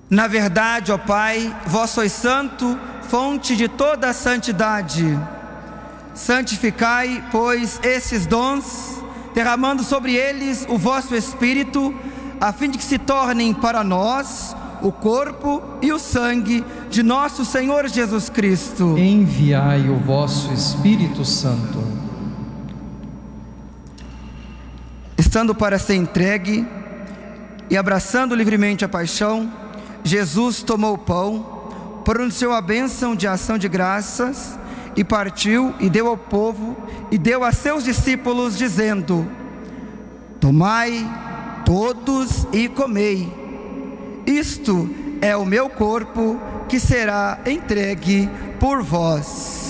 Na verdade, ó Pai, vós sois santo, fonte de toda a santidade. Santificai, pois, esses dons, derramando sobre eles o vosso Espírito, a fim de que se tornem para nós o corpo e o sangue de nosso Senhor Jesus Cristo. Enviai o vosso Espírito Santo. Estando para ser entregue e abraçando livremente a paixão, Jesus tomou o pão, pronunciou a bênção de ação de graças e partiu e deu ao povo e deu a seus discípulos, dizendo: tomai todos e comei, isto é o meu corpo que será entregue por vós.